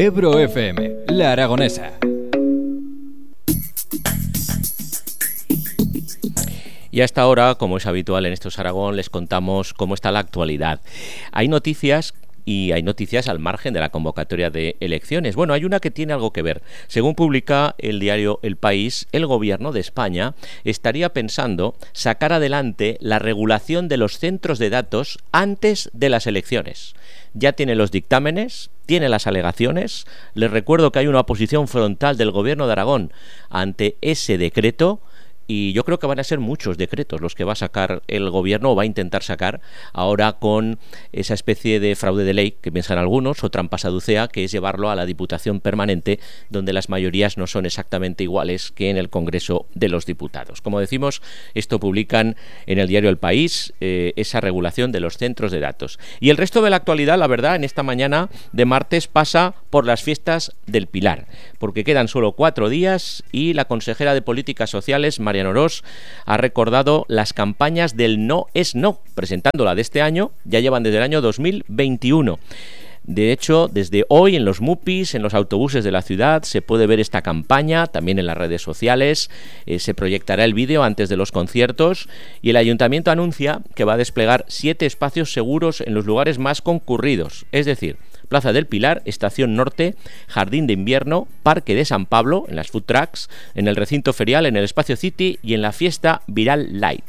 Ebro FM, La Aragonesa. Y hasta ahora, como es habitual en Estos Aragón, les contamos cómo está la actualidad. Hay noticias al margen de la convocatoria de elecciones. Bueno, hay una que tiene algo que ver. Según publica el diario El País, el gobierno de España estaría pensando sacar adelante la regulación de los centros de datos antes de las elecciones. Ya tiene los dictámenes, tiene las alegaciones. Les recuerdo que hay una oposición frontal del gobierno de Aragón ante ese decreto. Y yo creo que van a ser muchos decretos los que va a sacar el gobierno o va a intentar sacar ahora con esa especie de fraude de ley que piensan algunos o trampa saducea, que es llevarlo a la Diputación Permanente, donde las mayorías no son exactamente iguales que en el Congreso de los Diputados. Como decimos, esto publican en el diario El País, esa regulación de los centros de datos. Y el resto de la actualidad, la verdad, en esta mañana de martes pasa por las fiestas del Pilar, porque quedan solo 4 días y la consejera de Políticas Sociales, Mariano Orós, ha recordado las campañas del No es No, presentándola de este año. Ya llevan desde el año 2021. De hecho, desde hoy en los MUPIs, en los autobuses de la ciudad, se puede ver esta campaña, también en las redes sociales. Se proyectará el vídeo antes de los conciertos y el ayuntamiento anuncia que va a desplegar 7 espacios seguros en los lugares más concurridos, es decir, Plaza del Pilar, Estación Norte, Jardín de Invierno, Parque de San Pablo, en las food trucks, en el recinto ferial, en el Espacio City y en la fiesta Viral Light.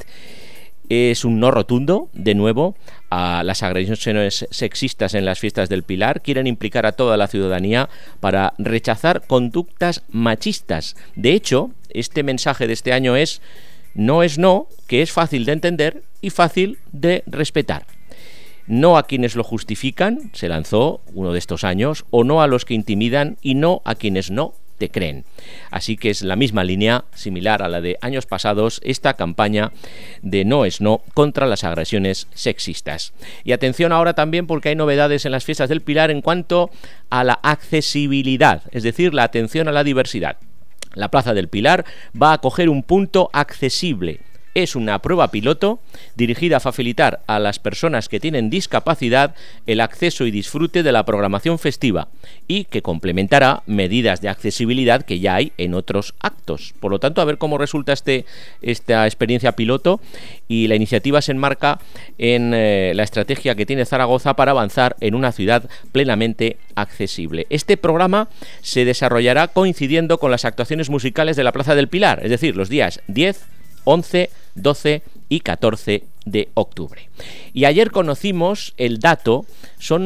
Es un no rotundo, de nuevo, a las agresiones sexistas en las fiestas del Pilar. Quieren implicar a toda la ciudadanía para rechazar conductas machistas. De hecho, este mensaje de este año es no es no, que es fácil de entender y fácil de respetar. No a quienes lo justifican, se lanzó uno de estos años, o no a los que intimidan y no a quienes no te creen. Así que es la misma línea, similar a la de años pasados, esta campaña de No es No contra las agresiones sexistas. Y atención ahora también porque hay novedades en las fiestas del Pilar en cuanto a la accesibilidad, es decir, la atención a la diversidad. La Plaza del Pilar va a acoger un punto accesible. Es una prueba piloto dirigida a facilitar a las personas que tienen discapacidad el acceso y disfrute de la programación festiva y que complementará medidas de accesibilidad que ya hay en otros actos. Por lo tanto, a ver cómo resulta esta experiencia piloto, y la iniciativa se enmarca en la estrategia que tiene Zaragoza para avanzar en una ciudad plenamente accesible. Este programa se desarrollará coincidiendo con las actuaciones musicales de la Plaza del Pilar, es decir, los días 10, 11, 12 y 14 de octubre. Y ayer conocimos el dato, son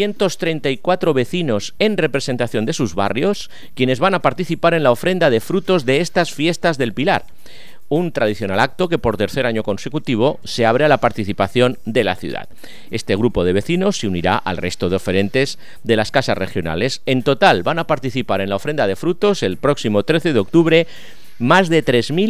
934 vecinos en representación de sus barrios quienes van a participar en la ofrenda de frutos de estas fiestas del Pilar. Un tradicional acto que por tercer año consecutivo se abre a la participación de la ciudad. Este grupo de vecinos se unirá al resto de oferentes de las casas regionales. En total van a participar en la ofrenda de frutos el próximo 13 de octubre más de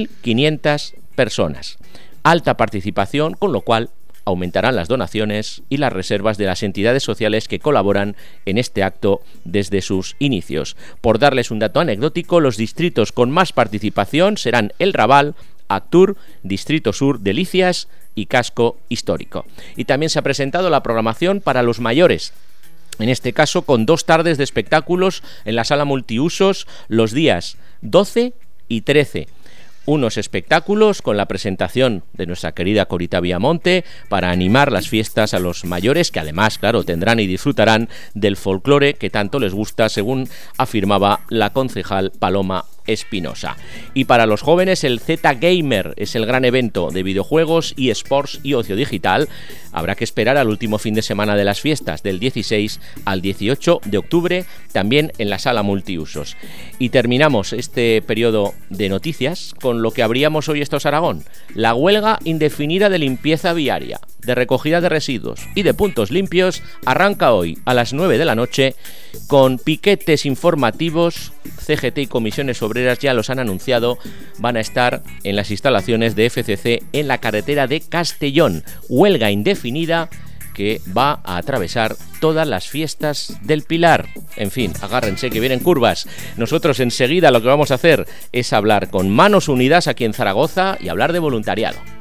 3.500 personas. Alta participación, con lo cual aumentarán las donaciones y las reservas de las entidades sociales que colaboran en este acto desde sus inicios. Por darles un dato anecdótico, los distritos con más participación serán El Raval, Actur, Distrito Sur, Delicias y Casco Histórico. Y también se ha presentado la programación para los mayores, en este caso con 2 tardes de espectáculos en la sala multiusos los días 12 y 13. Unos espectáculos con la presentación de nuestra querida Corita Viamonte para animar las fiestas a los mayores, que además, claro, tendrán y disfrutarán del folclore que tanto les gusta, según afirmaba la concejal Paloma Espinosa. Y para los jóvenes, el Z Gamer es el gran evento de videojuegos, eSports y ocio digital. Habrá que esperar al último fin de semana de las fiestas, del 16 al 18 de octubre, también en la sala multiusos. Y terminamos este periodo de noticias con lo que abríamos hoy Estos Aragón: la huelga indefinida de limpieza viaria, de recogida de residuos y de puntos limpios arranca hoy a las 9 de la noche con piquetes informativos. CGT y comisiones obreras ya los han anunciado, van a estar en las instalaciones de FCC en la carretera de Castellón. Huelga indefinida que va a atravesar todas las fiestas del Pilar. En fin, agárrense que vienen curvas. Nosotros enseguida lo que vamos a hacer es hablar con Manos Unidas aquí en Zaragoza y hablar de voluntariado.